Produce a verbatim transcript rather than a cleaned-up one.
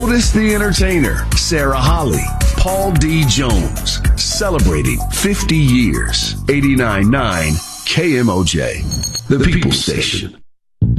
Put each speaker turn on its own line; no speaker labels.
Otis the Entertainer, Sarah Holly, Paul D. Jones, celebrating fifty years. eighty-nine point nine K M O J, the People Station.